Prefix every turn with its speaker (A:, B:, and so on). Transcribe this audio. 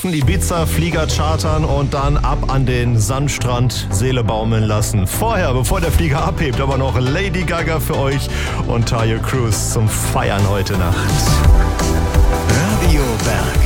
A: surfen, Ibiza, Flieger chartern und dann ab an den Sandstrand, Seele baumeln lassen. Vorher, bevor der Flieger abhebt, aber noch Lady Gaga für euch und Tayo Cruz zum Feiern heute Nacht.
B: Radio Berg.